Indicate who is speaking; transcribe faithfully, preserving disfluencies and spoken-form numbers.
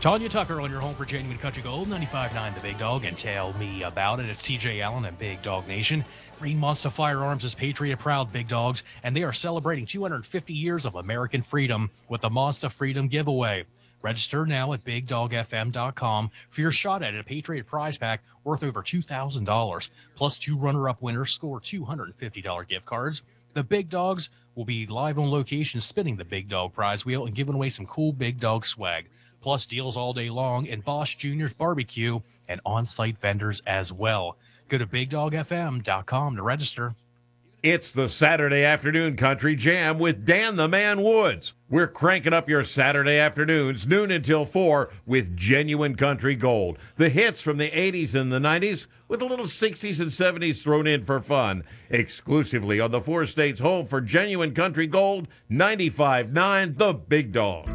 Speaker 1: Tanya Tucker on your home for Genuine Country Gold, ninety-five point nine The Big Dog, and tell me about it. It's T J Allen and Big Dog Nation. Green Monster Firearms is Patriot Proud, Big Dogs, and they are celebrating two hundred fifty years of American freedom with the Monster Freedom Giveaway. Register now at big dog f m dot com for your shot at a Patriot prize pack worth over two thousand dollars, plus two runner-up winners score two hundred fifty dollars gift cards. The Big Dogs will be live on location spinning the Big Dog prize wheel and giving away some cool Big Dog swag, plus deals all day long in Bosch Junior's Barbecue and on-site vendors as well. Go to big dog f m dot com to register.
Speaker 2: It's the Saturday Afternoon Country Jam with Dan the Man Woods. We're cranking up your Saturday afternoons, noon until four, with Genuine Country Gold. The hits from the eighties and the nineties, with a little sixties and seventies thrown in for fun. Exclusively on the four states home for Genuine Country Gold, ninety-five point nine The Big Dog.